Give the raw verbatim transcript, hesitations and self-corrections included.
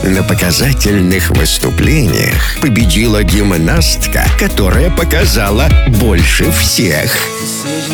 На показательных выступлениях победила гимнастка, которая показала больше всех.